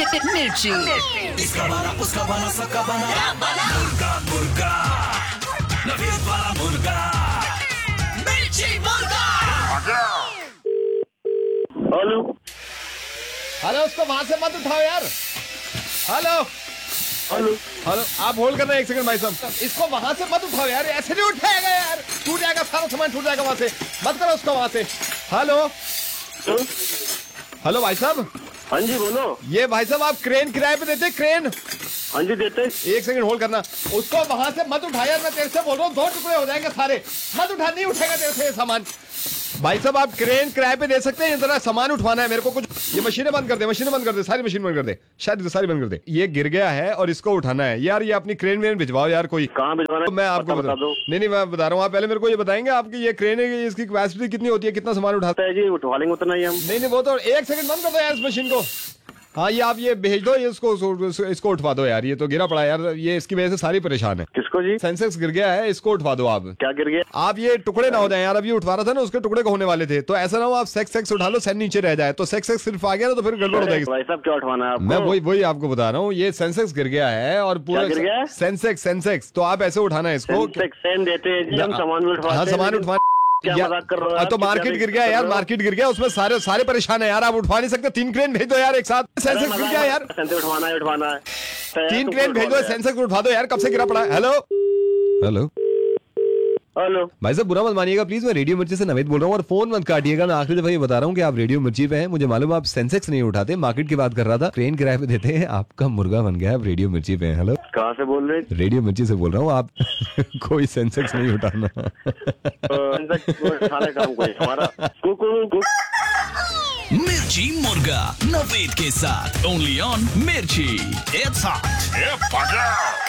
मिर्ची। इसका बना उसका बना सबका बना मुर्गा मुर्गा नवीद वाला मुर्गा मिर्ची मुर्गा। हेलो हेलो, उसको वहां से मत उठाओ यार। हेलो हेलो हेलो, आप होल्ड कर रहे हैं एक सेकंड भाई साहब। इसको वहां से मत उठाओ यार, ऐसे नहीं उठाएगा यार, टूट जाएगा सारा सामान, टूट जाएगा वहां से। मत करो उसको वहां से। हेलो हेलो भाई साहब। हाँ जी बोलो। ये भाई साहब आप क्रेन किराए पे देते हैं? क्रेन हाँ जी देते। एक सेकंड होल्ड करना। उसको वहां से मत उठा यार, मैं तेरे से बोल रहा हूँ, 2 टुकड़े हो जाएंगे सारे। मत उठा, नहीं उठेगा तेरे से ये सामान। भाई साहब आप क्रेन किराए पे दे सकते हैं? जरा सामान उठवाना है मेरे को कुछ। ये मशीनें बंद कर दे, मशीनें बंद कर दे, सारी मशीन बंद कर दे, शायद सारी बंद कर दे। ये गिर गया है और इसको उठाना है यार। ये अपनी क्रेन वेन भिजवाओ यार कोई। कहाँ भिजवाना है? तो मैं आपको बता दूं। नहीं मैं बता रहा हूँ, आप पहले मेरे को ये बताएंगे आपकी ये क्रेन है, इसकी कैपेसिटी कितनी होती है, कितना सामान उठाता है जी? उठवा लेंगे उतना ही हम। नहीं वो तो एक सेकंड बंद कर दो यार इस मशीन को। हाँ ये आप ये भेज दो, ये इसको उठवा दो यार। ये तो गिरा पड़ा यार, ये इसकी वजह से सारी परेशान है। किसको जी? सेंसेक्स गिर गया है, इसको उठवा दो आप। क्या गिर गया? आप ये टुकड़े ना हो जाए यार। अब ये उठवा रहा था ना, उसके टुकड़े को होने वाले थे, तो ऐसा ना हो आप सेक्स उठा लो, सेन नीचे रह जाए, तो सेक्स सिर्फ आ गया ना तो फिर गड़बड़ हो जाएगी। भाई साहब क्या उठवाना है आपको? मैं वही आपको बता रहा हूँ, ये सेंसेक्स गिर गया है और पूरा गिर गया है? सेंसेक्स तो आप ऐसे उठाना है इसको। सेन देते हैं जी हम, सामान भी उठवाते हैं। हाँ सामान उठवा। क्या मजाक कर रहे हो? तो मार्केट गिर गया यार, मार्केट गिर गया, उसमें सारे परेशान है यार। आप उठवा नहीं सकते? 3 क्रेन भेज दो यार एक साथ। सेंसेक्स गिर गया यार, उठवाना है 3 क्रेन भेज दो, सेंसेक्स उठवा दो यार, कब से गिरा पड़ा है। हेलो हेलो हेलो भाई साहब, बुरा मत मानिएगा प्लीज, मैं रेडियो मिर्ची से नवीद बोल रहा हूँ, और फोन मत काटिएगा। मैं आखिरी दफा ये बता रहा हूँ कि आप रेडियो मिर्ची पे हैं। मुझे मालूम आप सेंसेक्स नहीं उठाते, मार्केट की बात कर रहा था, ट्रेन किराए पे देते हैं। आपका मुर्गा बन गया, आप रेडियो मिर्ची पे हैं। हेलो कहाँ से बोल रहे? रेडियो मिर्ची से बोल रहा हूँ। आप कोई सेंसेक्स नहीं उठाना। काम कोई हमारा मिर्ची मुर्गा नवीद के साथ ओनली ऑन मिर्ची। It's hot.